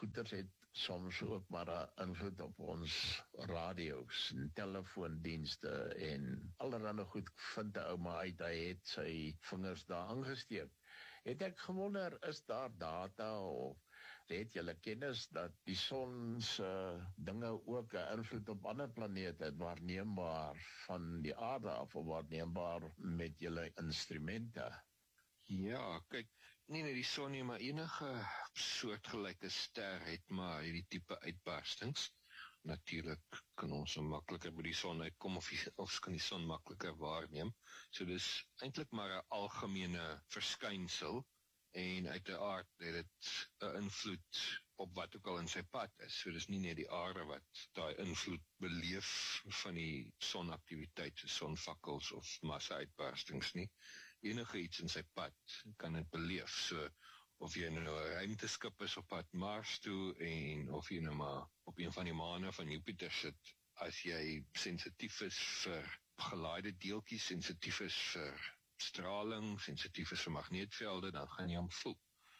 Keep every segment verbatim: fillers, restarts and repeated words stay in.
goeders het soms ook maar 'n invloed op ons radio's en telefoondienste en allerhande goed. Vind 'n ou maar uit, hy het sy vingers daar aangesteek. Het ek gewonder, is daar data of het julle kennis dat die son se dinge ook 'n invloed op ander planete het, waarneembaar van die aarde af of waarneembaar met julle instrumente? Ja, kyk, nie net die son nie, maar enige soortgelyke ster het maar hierdie tipe uitbarstings. Natuurlik kan ons so makliker by die son uitkom of, die, of kan die son makliker waarneem. So dis eintlik maar 'n algemene verskynsel en uiteraard het dit 'n invloed op wat ook al in sy pad is. So dis nie net die aarde wat daai invloed beleef van die sonaktiwiteit, so sonvakkels of massa-uitbarstings nie. Enige iets in sy pad kan dit beleef. So of jy nou 'n ruimteskip is op pad Mars toe en of jy nou maar op een van die maane van Jupiter sit, as jy sensitief is vir gelaaide deeltjies, sensitief is vir straling, sensitief is vir magneetvelde, dan gaan jy hom voel.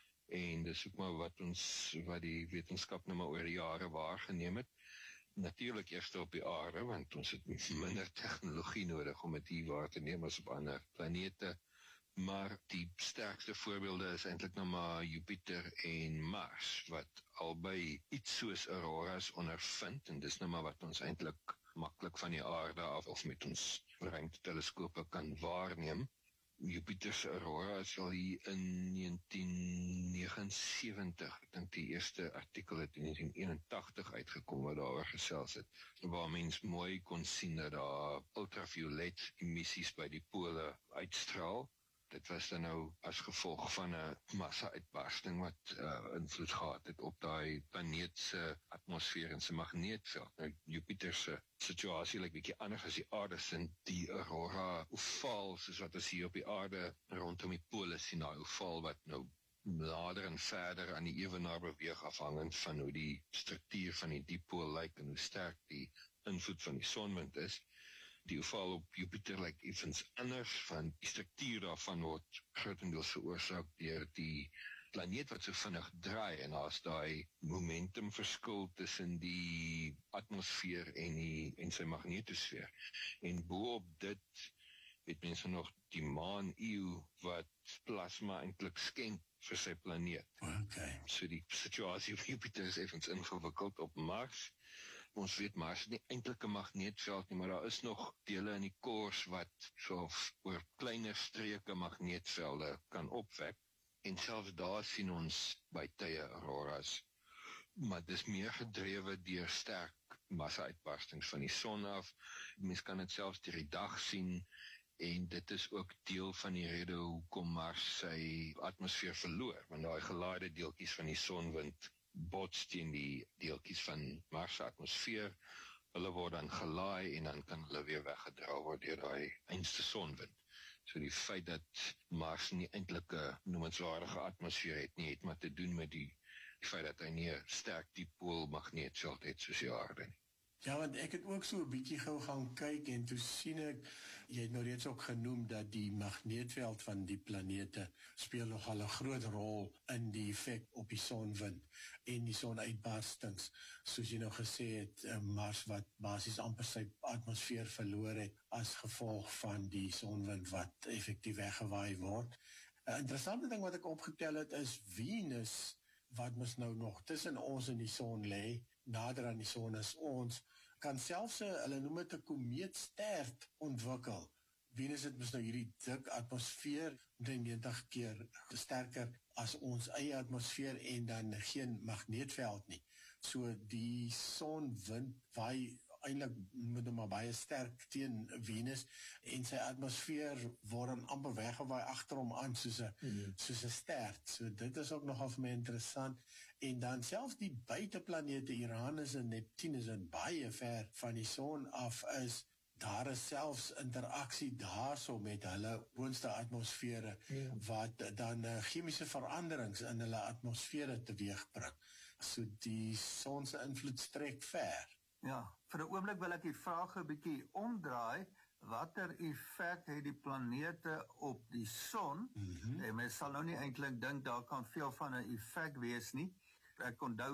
En dis ook maar wat ons, wat die wetenskap nou maar oor die jare waargeneem het. Natuurlik eers op die aarde, want ons het minder tegnologie nodig om dit hier waar te neem as op ander planete. Maar die sterkste voorbeelde is eintlik nou maar Jupiter en Mars, wat albei iets soos auroras ondervind, en dis nou maar wat ons eintlik maklik van die aarde af of met ons ruimteteleskope kan waarneem. Jupiter se aurora is al hier in negentien negenensewentig, ek dink die eerste artikel het in negentien eenentagtig uitgekom wat daaroor gesels het, waar mens mooi kon sien dat daar ultraviolet emissies by die pole uitstraal. Dit was dan nou as gevolg van 'n massa-uitbarsting wat uh, invloed gehad het op daai planeet se atmosfeer en se magneetveld. Nou, Jupiter se situasie lyk bietjie anders as die aarde se. Die aurora ovaal, soos wat ons hier op die aarde rondom die pole sien, daai ovaal wat nou nader en verder aan die ewenaar beweeg, afhangend van hoe die struktuur van die dipool lyk en hoe sterk die invloed van die sonwind is. Die ovaal op Jupiter lyk effens anders, want die struktuur daarvan word grotendeels veroorsaak deur die planeet wat so vinnig draai, en daar's daai momentumverskil tussen die atmosfeer en die en sy magnetosfeer. En bo-op dit het mense nog die maan-eeu wat plasma eintlik skenk vir sy planeet. Okay. So die situasie op Jupiter is effens ingewikkeld. Op Mars, ons weet Mars het nie eintlik 'n magneetveld nie, maar daar is nog dele in die kors wat so oor kleiner streke magneetvelde kan opwek. En selfs daar sien ons by tye auroras. Maar dis meer gedrewe deur sterk massa-uitbarstings van die son af. Mens kan dit selfs deur die dag sien. En dit is ook deel van die rede hoekom Mars sy atmosfeer verloor, want daai gelaaide deeltjies van die sonwind bots teen die deeltjies van Mars se atmosfeer. Hulle word dan gelaai en dan kan hulle weer weggedra word deur daai einste sonwind. So die feit dat Mars nie eintlik 'n noemenswaardige atmosfeer het nie, het maar te doen met die, die feit dat hy nie 'n sterk dipool magneetveld het soos die aarde nie. Ja, want ek het ook so 'n bietjie gou gaan kyk en toe sien ek, jy het nou reeds ook genoem dat die magneetveld van die planete speel nogal 'n groot rol in die effek op die sonwind en die sonuitbarstings. Soos jy nou gesê het, Mars wat basies amper sy atmosfeer verloor het as gevolg van die sonwind wat effektief weggewaai word. 'n Interessante ding wat ek opgetel het is Venus, wat mos nou nog tussen ons en die son lê, nader aan die son as ons, kan selfs 'n, hulle noem dit 'n komeetstert ontwikkel. Venus het mos nou hierdie dik atmosfeer, negentig keer sterker as ons eie atmosfeer en dan geen magneetveld nie. So die sonwind waai eintlik met hom baie sterk teen Venus en sy atmosfeer word dan amper weggewaai agter hom aan soos 'n mm. soos 'n stert. So dit is ook nogal vir my interessant. En dan selfs die buiteplanete Uranus en Neptunus is baie ver van die son af is. Daar is selfs interaksie daarso met hulle boonste atmosfere ja. wat dan uh, chemiese veranderings in hulle atmosfere teweegbring. So die son se invloed strek ver. Ja, vir 'n oomblik wil ek die vraag 'n bietjie omdraai. Watter effek het die planete op die son? Mm-hmm. En mens sal nou nie eintlik dink daar kan veel van 'n effek wees nie. Ek onthou